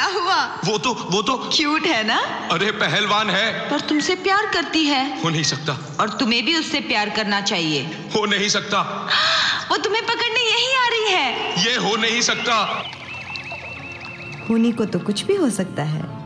हुआ? वो तो क्यूट है ना? अरे पहलवान है। पर तुमसे प्यार करती है। हो नहीं सकता। और तुम्हें भी उससे प्यार करना चाहिए। हो नहीं सकता। वो तुम्हें पकड़ने यही आ रही है। ये हो नहीं सकता। होनी को तो कुछ भी हो सकता है।